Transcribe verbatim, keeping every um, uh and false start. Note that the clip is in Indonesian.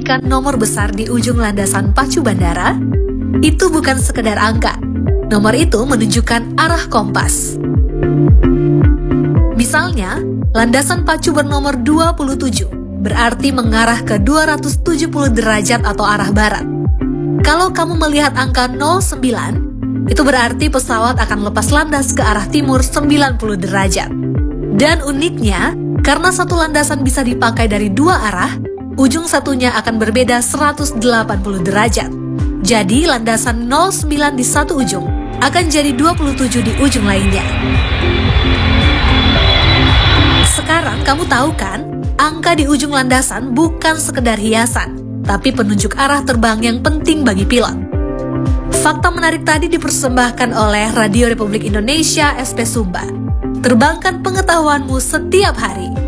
memperhatikan nomor besar di ujung landasan pacu bandara, itu bukan sekedar angka. Nomor itu menunjukkan arah kompas. Misalnya, landasan pacu bernomor dua puluh tujuh berarti mengarah ke dua ratus tujuh puluh derajat atau arah barat. Kalau kamu melihat angka nol sembilan, itu berarti pesawat akan lepas landas ke arah timur sembilan puluh derajat. Dan uniknya, karena satu landasan bisa dipakai dari dua arah, ujung satunya akan berbeda seratus delapan puluh derajat. Jadi landasan nol sembilan di satu ujung akan jadi dua puluh tujuh di ujung lainnya. Sekarang kamu tahu kan, angka di ujung landasan bukan sekedar hiasan, tapi penunjuk arah terbang yang penting bagi pilot. Fakta menarik tadi dipersembahkan oleh Radio Republik Indonesia S P Sumba. Terbangkan pengetahuanmu setiap hari.